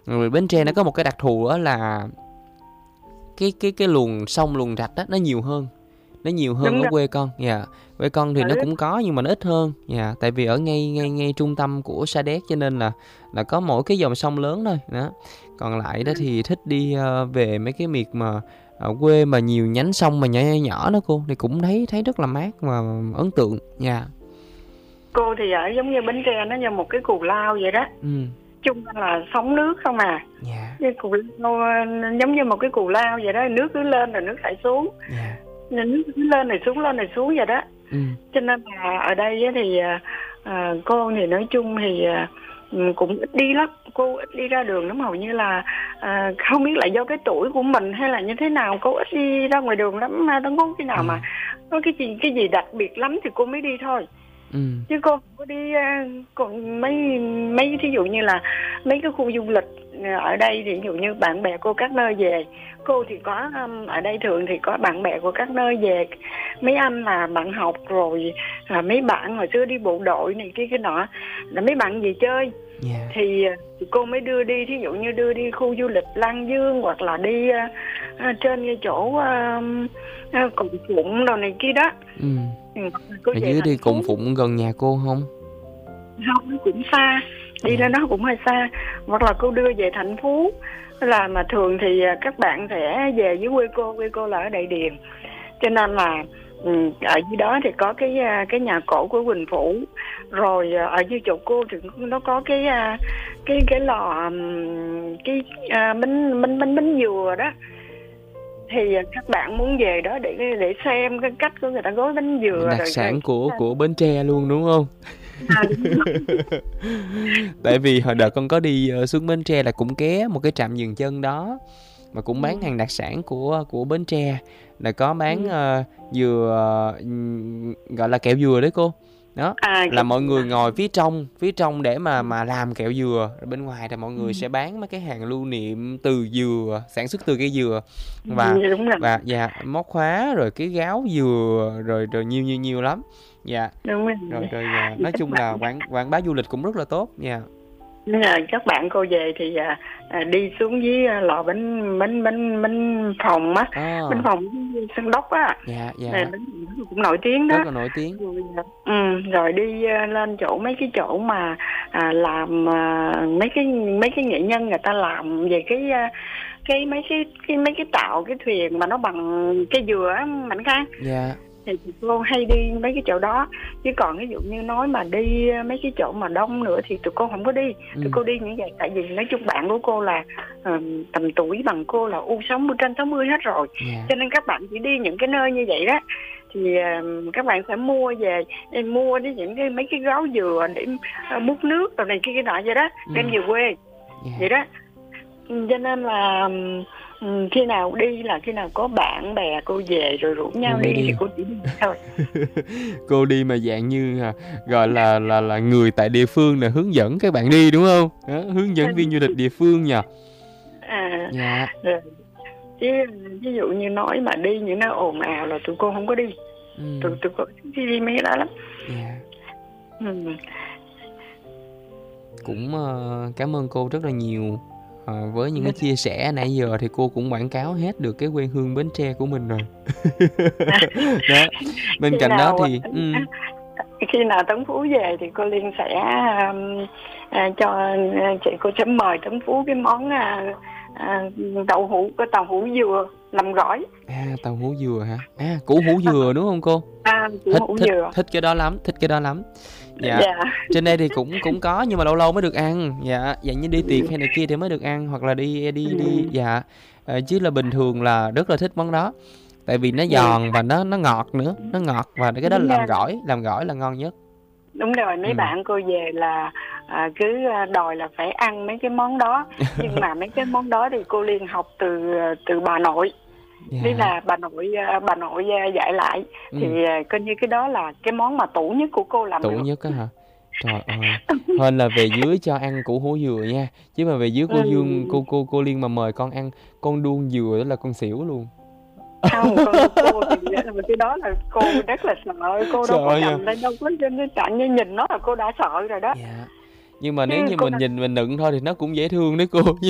Rồi Bến Tre nó có một cái đặc thù đó là cái luồng sông luồng rạch đó nó nhiều hơn. Nó nhiều hơn Đúng ở rồi. quê con. Dạ. Quê con thì nó Ừ. cũng có nhưng mà nó ít hơn. Dạ, tại vì ở ngay ngay ngay trung tâm của Sa Đéc cho nên là có mỗi cái dòng sông lớn thôi. Đó. Còn lại đó thì thích đi về mấy cái miệt mà ở quê mà nhiều nhánh sông mà nhỏ nhỏ đó cô, thì cũng thấy rất là mát và ấn tượng. Dạ. Cô thì ở giống như Bến Tre nó như một cái cù lao vậy đó, Ừ. chung là sóng nước không à. Dạ. Cái cù lao, giống như một cái cù lao vậy đó, nước cứ lên rồi nước chảy xuống, Dạ. nên nước cứ lên rồi xuống vậy đó. Ừ. Cho nên là ở đây á thì cô thì nói chung thì cũng ít đi lắm, cô ít đi ra đường lắm, hầu như là không biết là do cái tuổi của mình hay là như thế nào, cô ít đi ra ngoài đường lắm. Đâu có cái nào mà có cái gì đặc biệt lắm thì cô mới đi thôi. Ừ. Chứ cô không có đi còn mấy thí dụ như là mấy cái khu du lịch ở đây thì ví dụ như bạn bè cô các nơi về, cô thì có ở đây thường thì có bạn bè của các nơi về, mấy anh là bạn học rồi, mấy bạn hồi xưa đi bộ đội này kia cái nọ, là mấy bạn về chơi. Dạ. Thì cô mới đưa đi, thí dụ như đưa đi khu du lịch Lan Dương hoặc là đi trên cái chỗ Cồn Phụng đồ này kia đó. Ừ. Cô Ở về dưới thành đi phố Cồn Phụng gần nhà cô không? không, nó cũng xa, đi lên đó cũng hơi xa, hoặc là cô đưa về thành phố. Là mà thường thì các bạn sẽ về với quê cô là ở Đại Điền, cho nên là ở dưới đó thì có cái nhà cổ của Quỳnh Phủ, rồi ở dưới chỗ cô thì nó có cái lò bánh dừa đó. Thì các bạn muốn về đó để xem cái cách của người ta gói bánh dừa Đặc rồi sản của Bến Tre luôn đúng không? đúng rồi. Tại vì hồi đợt con có đi xuống Bến Tre là cũng ghé một cái trạm dừng chân đó mà cũng bán hàng đặc sản của Bến Tre, là có bán dừa, gọi là kẹo dừa đấy cô. Đó, là mọi người ngồi phía trong để mà làm kẹo dừa, rồi bên ngoài thì mọi người sẽ bán mấy cái hàng lưu niệm từ dừa, sản xuất từ cây dừa, và dạ móc khóa rồi cái gáo dừa rồi nhiều lắm. Dạ. Đúng Rồi nói chung là quảng bá du lịch cũng rất là tốt nha. Các bạn cô về thì đi xuống với lò bánh phồng á, bánh phồng Sơn Đốc á. Dạ. Cũng nổi tiếng đó. Rất là nổi tiếng. Rồi đi lên chỗ mấy cái chỗ mà làm mấy cái nghệ nhân người ta làm về mấy cái tạo cái thuyền mà nó bằng cây dừa á Mạnh Khang. Dạ. Thì cô hay đi mấy cái chỗ đó, chứ còn ví dụ như nói mà đi mấy cái chỗ mà đông nữa thì tụi cô không có đi. Tụi cô đi như vậy tại vì nói chung bạn của cô là tầm tuổi bằng cô là U60 trên 60 hết rồi. Cho nên các bạn chỉ đi những cái nơi như vậy đó thì các bạn sẽ mua về, mua đi những cái mấy cái gáo dừa để múc nước rồi này kia cái nọ vậy đó, đem về quê vậy đó. Cho nên là khi nào đi là khi nào có bạn bè cô về rồi rủ nhau đi thì cô chỉ đi thôi. Cô đi mà dạng như gọi là người tại địa phương là hướng dẫn các bạn đi đúng không? Đó, hướng dẫn viên du lịch địa phương nhờ. Dạ. Rồi. Chứ ví dụ như nói mà đi những nơi ồn ào là tụi cô không có đi. Tụi cô đi mấy cái đó lắm. Cũng cảm ơn cô rất là nhiều. Với những cái chia sẻ nãy giờ thì cô cũng quảng cáo hết được cái quê hương Bến Tre của mình rồi. Đó. Bên cạnh đó thì khi nào Tấn Phú về thì cô Liên sẽ cho chị, cô sẽ mời Tấn Phú cái món tàu hũ dừa làm gỏi. Tàu hũ dừa hả? Củ hũ dừa đúng không cô? Thích cái đó lắm. Dạ. Trên đây thì cũng có nhưng mà lâu lâu mới được ăn. Dạ, dạng như đi tiệc hay này kia thì mới được ăn, hoặc là đi dạ. Chứ là bình thường là rất là thích món đó. Tại vì nó giòn và nó ngọt nữa, nó ngọt và cái đó làm gỏi là ngon nhất. Đúng rồi, mấy bạn cô về là cứ đòi là phải ăn mấy cái món đó. Nhưng mà mấy cái món đó thì cô Liên học từ bà nội. Đây là bà nội dạy lại. Thì coi như cái đó là cái món mà tủ nhất của cô làm. Tủ nhất á hả? Trời ơi. Hên là về dưới cho ăn củ hũ dừa nha. Chứ mà về dưới cô Liên mà mời con ăn con đuông dừa đó là con xỉu luôn. Không, cô thì cái đó là cô rất là sợ. Cô đâu có cầm lên đâu, có chẳng như nhìn nó là cô đã sợ rồi đó. Nhưng mà nếu như mình nhìn mình nựng thôi thì nó cũng dễ thương đấy cô.